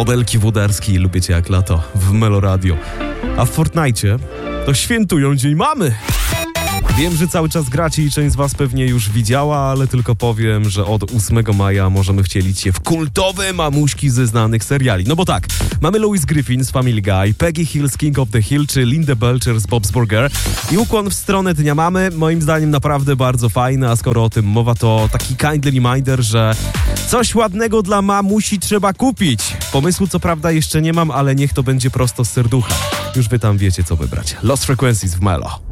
Modelki Włodarskiej, lubię cię jak lato w Melo Radio. A w Fortnite to świętują Dzień Mamy. Wiem, że cały czas gracie i część z was pewnie już widziała, ale tylko powiem, że od 8 maja możemy wcielić się w kultowe mamuśki ze znanych seriali. No bo tak, mamy Lois Griffin z Family Guy, Peggy Hill z King of the Hill czy Linda Belcher z Bob's Burger. I ukłon w stronę Dnia Mamy, moim zdaniem naprawdę bardzo fajny, a skoro o tym mowa, to taki kindly reminder, że coś ładnego dla mamusi trzeba kupić. Pomysłu co prawda jeszcze nie mam, ale niech to będzie prosto z serducha. Już wy tam wiecie co wybrać. Lost Frequencies w Melo.